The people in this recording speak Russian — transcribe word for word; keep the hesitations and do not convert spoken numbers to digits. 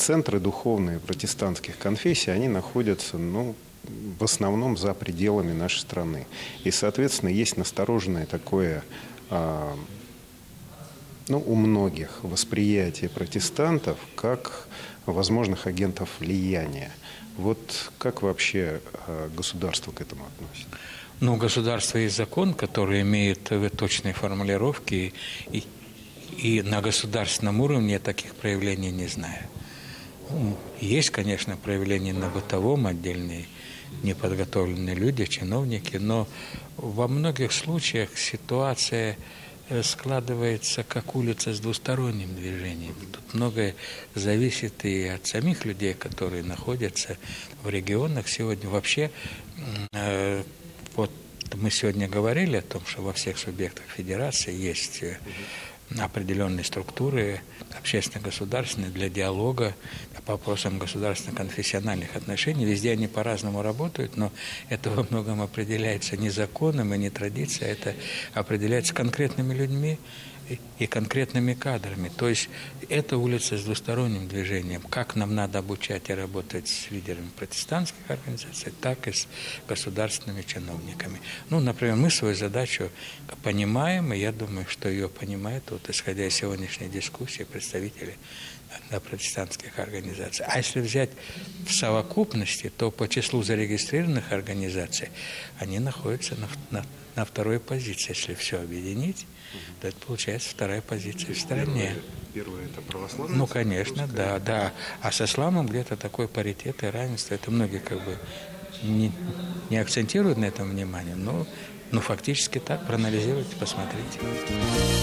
центры духовные протестантских конфессий, они находятся, ну, в основном за пределами нашей страны. И, соответственно, есть настороженное такое, а, ну, у многих восприятие протестантов как возможных агентов влияния. Вот как вообще а, государство к этому относится? Ну, у государства есть закон, который имеет точные формулировки, и, и на государственном уровне я таких проявлений не знаю. Ну, есть, конечно, проявления на бытовом, отдельные неподготовленные люди, чиновники, но во многих случаях ситуация складывается как улица с двусторонним движением. Тут многое зависит и от самих людей, которые находятся в регионах сегодня. Вообще, э, вот мы сегодня говорили о том, что во всех субъектах федерации есть определенные структуры общественно-государственные для диалога по вопросам государственно-конфессиональных отношений. Везде они по-разному работают, но это во многом определяется не законом и не традицией, это определяется конкретными людьми и конкретными кадрами. То есть это улица с двусторонним движением. Как нам надо обучать и работать с лидерами протестантских организаций, так и с государственными чиновниками. Ну, например, мы свою задачу понимаем, и я думаю, что ее понимают, вот, исходя из сегодняшней дискуссии, представители протестантских организаций. А если взять в совокупности, то по числу зарегистрированных организаций они находятся на, на, на второй позиции. Если все объединить, то это получается вторая позиция в стране. Первое – это православие? Ну, конечно, да, да. А с исламом где-то такой паритет и равенство. Это многие как бы не, не акцентируют на этом внимание, но, но фактически так. Проанализируйте, посмотрите.